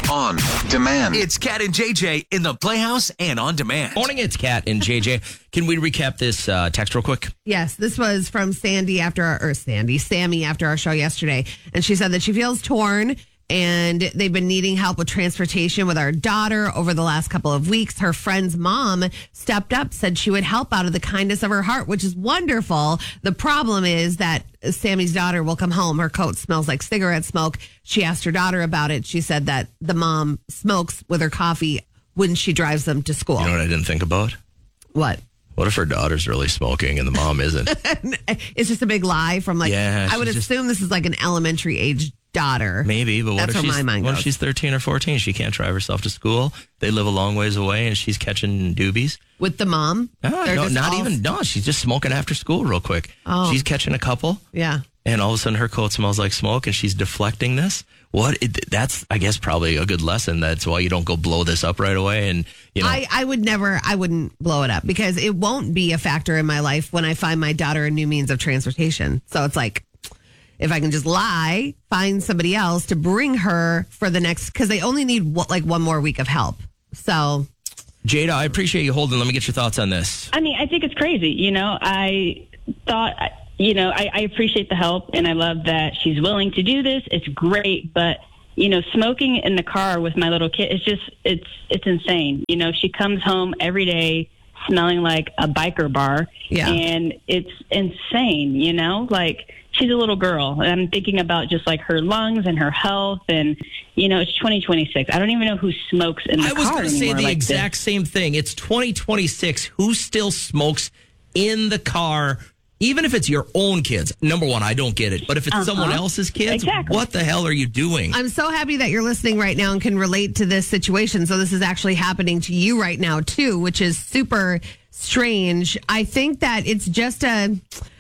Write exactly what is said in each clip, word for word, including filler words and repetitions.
On demand. It's Kat and J J in the Playhouse and on demand. Morning, it's Kat and J J. Can we recap this uh, text real quick? Yes, this was from Sandy after our, or Sandy, Sammy after our show yesterday. And she said that she feels torn and they've been needing help with transportation with our daughter over the last couple of weeks. Her friend's mom stepped up, said she would help out of the kindness of her heart, which is wonderful. The problem is that Sammy's daughter will come home. Her coat smells like cigarette smoke. She asked her daughter about it. She said that the mom smokes with her coffee when she drives them to school. You know what I didn't think about? What? What if her daughter's really smoking and the mom isn't? It's just a big lie from like, Yeah, I would she's just- assume this is like an elementary age daughter. Maybe, but what That's if where she's, my mind what goes. if she's thirteen or fourteen? She can't drive herself to school. They live a long ways away and she's catching doobies. With the mom? Ah, They're no, just not all- even. No, she's just smoking after school real quick. Oh. She's catching a couple. Yeah. And all of a sudden her coat smells like smoke and she's deflecting this. What? It, that's, I guess, probably a good lesson. That's why you don't go blow this up right away. And, you know. I, I would never, I wouldn't blow it up because it won't be a factor in my life when I find my daughter a new means of transportation. So it's like, if I can just lie, find somebody else to bring her for the next, because they only need what, like one more week of help. So. Jada, I appreciate you holding. Let me get your thoughts on this. I mean, I think it's crazy. You know, I thought, you know, I, I appreciate the help and I love that she's willing to do this. It's great. But, you know, smoking in the car with my little kid, it's just, it's, it's insane. You know, she comes home every day smelling like a biker bar. Yeah. And it's insane, you know, like she's a little girl. And I'm thinking about just like her lungs and her health. And, you know, it's twenty twenty-six. I don't even know who smokes in the I car was going to say anymore the like exact this. same thing. It's twenty twenty-six. Who still smokes in the car, even if it's your own kids? Number one, I don't get it. But if it's Uh-huh. someone else's kids, Exactly. what the hell are you doing? I'm so happy that you're listening right now and can relate to this situation. So this is actually happening to you right now too, which is super strange. I think that it's just a,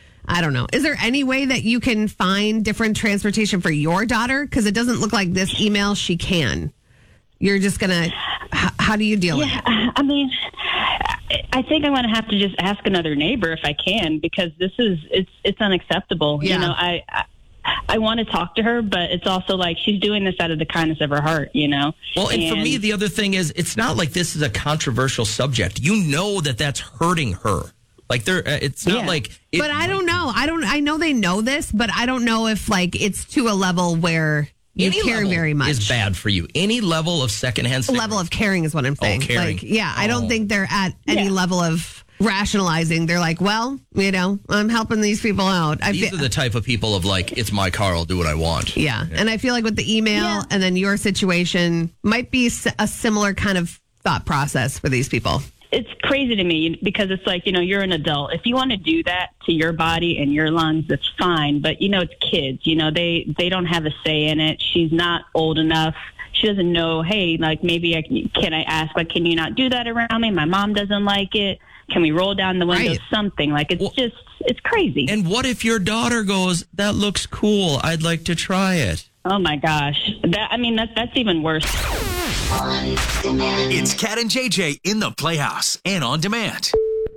I don't know. Is there any way that you can find different transportation for your daughter? Because it doesn't look like this email she can. You're just going to, h- how do you deal with it? Yeah, I mean, I think I'm going to have to just ask another neighbor if I can, because this is, it's it's unacceptable. Yeah. You know, I, I I want to talk to her, but it's also like she's doing this out of the kindness of her heart, you know? Well, and, for me, the other thing is, it's not like this is a controversial subject. You know that that's hurting her. Like, there, uh, it's not Yeah. like. It, But I don't know. I don't, I know they know this, but I don't know if like it's to a level where you any care level very much. is bad for you. Any level of secondhand cigarettes. Level of caring is what I'm saying. caring. Like, yeah, I don't Oh. think they're at any Yeah. level of rationalizing. They're like, well, you know, I'm helping these people out. I These fe- are the type of people of like, it's my car, I'll do what I want. yeah. And I feel like with the email Yeah. and then your situation might be s- a similar kind of thought process for these people. It's crazy to me because it's like, you know, you're an adult. If you want to do that to your body and your lungs, that's fine. But, you know, it's kids. You know, they, they don't have a say in it. She's not old enough. She doesn't know, hey, like maybe I can, can I ask, like, can you not do that around me? My mom doesn't like it. Can we roll down the window? Right. Something like it's Well- just, it's crazy. And what if your daughter goes, that looks cool, I'd like to try it? Oh my gosh. That, I mean, that, that's even worse. On demand. It's Kat and J J in the Playhouse and on demand.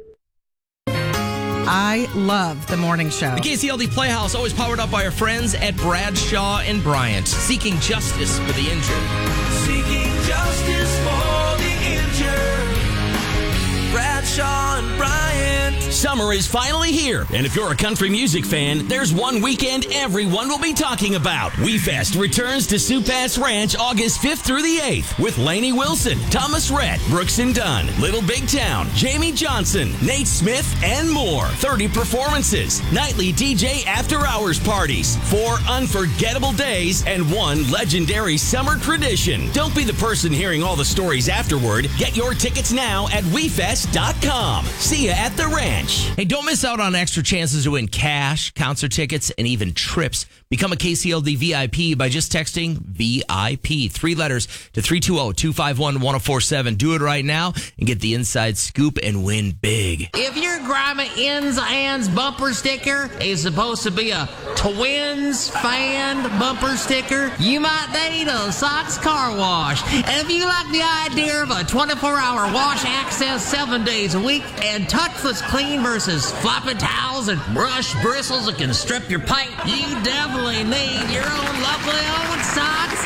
I love the morning show. The K C L D Playhouse, always powered up by our friends at Bradshaw and Bryant, seeking justice for the injured. Seeking justice for the injured. Bradshaw and Bryant. Summer is finally here, and if you're a country music fan, there's one weekend everyone will be talking about. WeFest returns to Sioux Pass Ranch August fifth through the eighth with Lainey Wilson, Thomas Rhett, Brooks and Dunn, Little Big Town, Jamie Johnson, Nate Smith, and more. thirty performances, nightly D J after-hours parties, four unforgettable days, and one legendary summer tradition. Don't be the person hearing all the stories afterward. Get your tickets now at we fest dot com. See ya at the ranch. Hey, don't miss out on extra chances to win cash, concert tickets, and even trips. Become a K C L D V I P by just texting V I P, three letters, to three two zero, two five one, one zero four seven. Do it right now and get the inside scoop and win big. If your Grima Ends Ands bumper sticker is supposed to be a Twins fan bumper sticker, you might need a Sox car wash. And if you like the idea of a twenty-four hour wash access seven days a week and touchless clean versus floppy towels and brush bristles that can strip your paint, you definitely need your own lovely old Sox car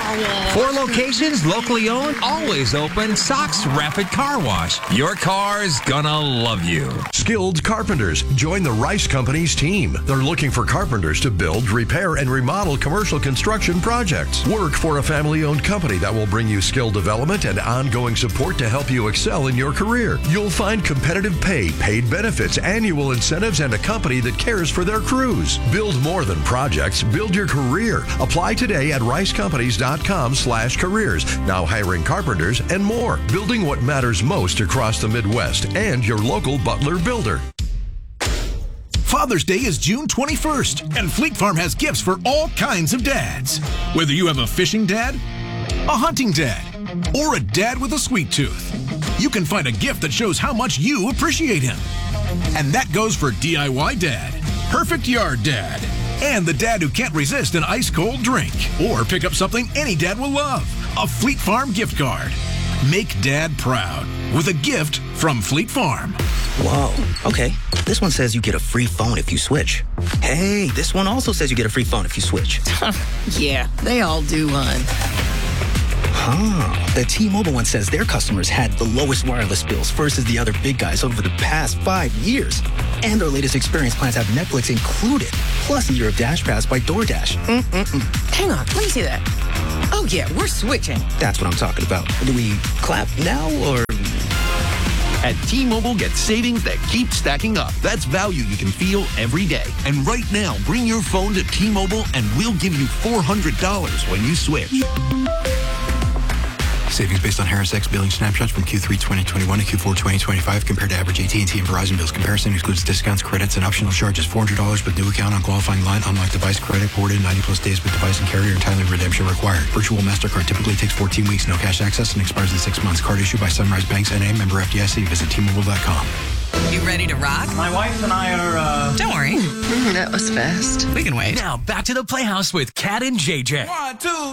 Car Wash. Four locations, locally owned, always open. Sox Rapid Car Wash. Your car's gonna love you. Skilled carpenters. Join the Rice Companies team. They're looking for carpenters to build, repair, and remodel commercial construction projects. Work for a family-owned company that will bring you skill development and ongoing support to help you excel in your career. You'll find competitive pay, paid benefits, annual incentives, and a company that cares for their crews. Build more than projects. Build your career. Apply today at rice companies dot com slash careers. Now hiring carpenters and more. Building what matters most across the Midwest and your local Butler builder. Father's Day is June twenty-first, and Fleet Farm has gifts for all kinds of dads. Whether you have a fishing dad, a hunting dad, or a dad with a sweet tooth, you can find a gift that shows how much you appreciate him. And that goes for D I Y Dad, Perfect Yard Dad, and the dad who can't resist an ice-cold drink. Or pick up something any dad will love, a Fleet Farm gift card. Make Dad proud with a gift from Fleet Farm. Whoa, okay. This one says you get a free phone if you switch. Hey, this one also says you get a free phone if you switch. Yeah, they all do, hon. Huh. The T-Mobile one says their customers had the lowest wireless bills versus the other big guys over the past five years. And their latest experience plans have Netflix included, plus a year of Dash Pass by DoorDash. Mm-mm-mm. Hang on, let me see that. Oh, yeah, we're switching. That's what I'm talking about. Do we clap now or... At T-Mobile, get savings that keep stacking up. That's value you can feel every day. And right now, bring your phone to T-Mobile and we'll give you four hundred dollars when you switch. Savings based on Harris X billing snapshots from Q three twenty twenty-one to Q four twenty twenty-five compared to average A T and T and Verizon bills. Comparison excludes discounts, credits, and optional charges. four hundred dollars with new account on qualifying line. Unlock device credit ported ninety plus days with device and carrier and timely redemption required. Virtual MasterCard typically takes fourteen weeks. No cash access and expires in six months. Card issued by Sunrise Banks N A, member F D I C. Visit T Mobile dot com. You ready to rock? My wife and I are, uh... Don't worry. That was fast. We can wait. Now back to the Playhouse with Kat and J J. One, two,